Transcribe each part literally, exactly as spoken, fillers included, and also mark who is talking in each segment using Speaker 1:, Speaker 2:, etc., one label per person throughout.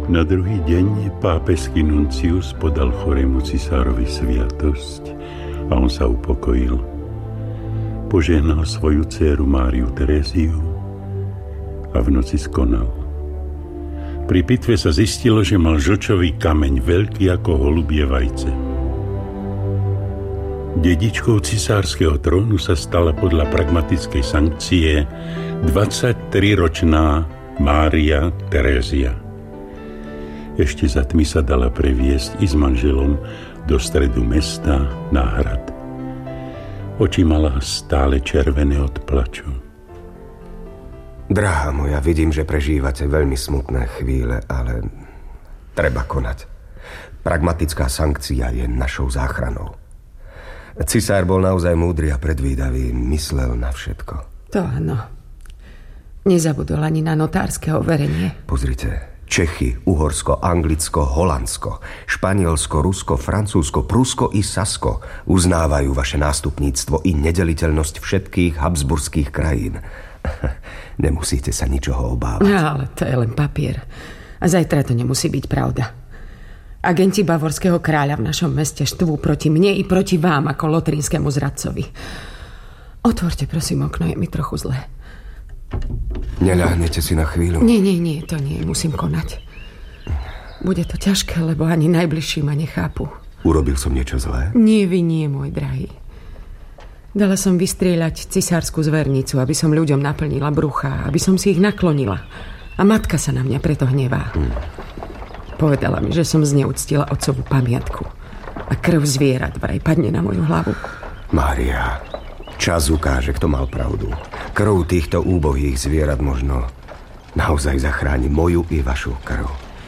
Speaker 1: Na druhý deň pápežský nuncius podal chorému cisárovi sviatosť a on sa upokojil. Požehnal svoju dcéru Máriu Teréziu a v noci skonal. Pri pitve sa zistilo, že mal žlčový kameň veľký ako holubie vajce. Dedičkou cisárskeho trónu sa stala podľa pragmatickej sankcie dvadsaťtriročná Mária Terézia. Ešte za tmy sa dala previesť i s manželom do stredu mesta na hrad. Oči mala stále červené od plaču.
Speaker 2: Drahá moja, vidím, že prežívate veľmi smutné chvíle, ale treba konať. Pragmatická sankcia je našou záchranou. Cisár bol naozaj múdry a predvídavý, myslel na všetko.
Speaker 3: To áno. Nezabudol ani na notárske overenie.
Speaker 2: Pozrite, Čechy, Uhorsko, Anglicko, Holandsko, Španielsko, Rusko, Francúzsko, Prusko i Sasko uznávajú vaše nástupníctvo i nedeliteľnosť všetkých habsburských krajín. Nemusíte sa ničoho obávať.
Speaker 3: No, ale to je len papier. A zajtra to nemusí byť pravda. Agenti bavorského kráľa v našom meste štvú proti mne i proti vám ako lotrinskému zradcovi. Otvorte prosím okno, je mi trochu zlé.
Speaker 2: Neľahnete si na chvíľu?
Speaker 3: Nie, nie, nie, to nie, musím konať. Bude to ťažké, lebo ani najbližší ma nechápu.
Speaker 2: Urobil som niečo zlé?
Speaker 3: Nie, vy nie, môj drahý. Dala som vystrieľať cisárskú zvernicu, aby som ľuďom naplnila brucha, aby som si ich naklonila. A matka sa na mňa preto hnevá. Hmm. Povedala mi, že som zneúctila otcovú pamiatku. A krv zvierat vraj padne na moju hlavu.
Speaker 2: Mária, čas ukáže, kto mal pravdu. Krv týchto úbohých zvierat možno naozaj zachráni moju i vašu krv.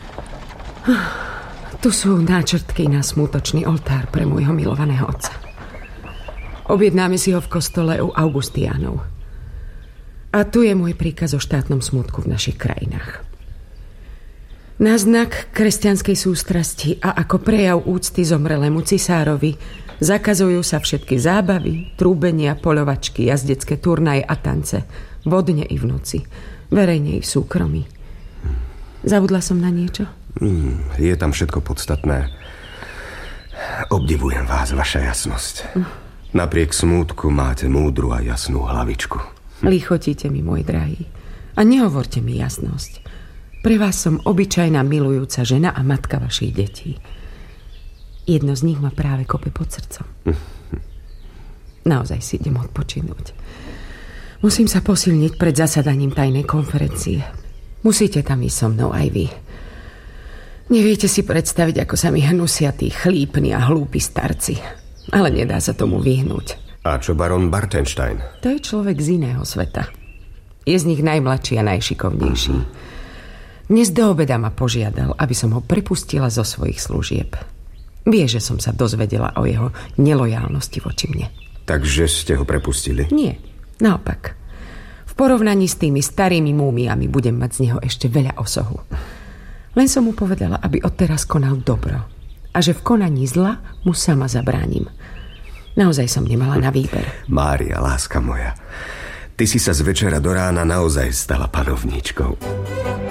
Speaker 3: Tu sú náčrtky na smutočný oltár pre môjho milovaného otca. Objednáme si ho v kostole u Augustiánov. A tu je môj príkaz o štátnom smutku v našich krajinách. Na znak kresťanskej sústrasti a ako prejav úcty zomrelému cisárovi zakazujú sa všetky zábavy, trúbenia, poľovačky, jazdecké turnaje a tance, vodne i v noci, verejne i v súkromí. Zabudla som na niečo?
Speaker 2: Mm, je tam všetko podstatné. Obdivujem vás, vaša jasnosť. Mm. Napriek smútku máte múdru a jasnú hlavičku.
Speaker 3: Lichotíte mi, môj drahý. A nehovorte mi jasnosť. Pre vás som obyčajná milujúca žena a matka vašich detí. Jedno z nich ma práve kope pod srdcom. Naozaj si idem odpočinúť. Musím sa posilniť pred zasadaním tajnej konferencie. Musíte tam ísť so mnou aj vy. Neviete si predstaviť, ako sa mi hnusia tí chlípni a hlúpi starci. Ale nedá sa tomu vyhnúť.
Speaker 2: A čo baron Bartenstein?
Speaker 3: To je človek z iného sveta. Je z nich najmladší a najšikovnejší. Dnes do obeda ma požiadal, aby som ho prepustila zo svojich služieb. Vie, že som sa dozvedela o jeho nelojálnosti voči mne.
Speaker 2: Takže ste ho prepustili?
Speaker 3: Nie, naopak. V porovnaní s tými starými múmiami budem mať z neho ešte veľa osohu. Len som mu povedala, aby odteraz konal dobro. A že v konaní zla mu sama zabránim. Naozaj som nemala na výber.
Speaker 2: Mária, láska moja, ty si sa z večera do rána naozaj stala panovníčkou.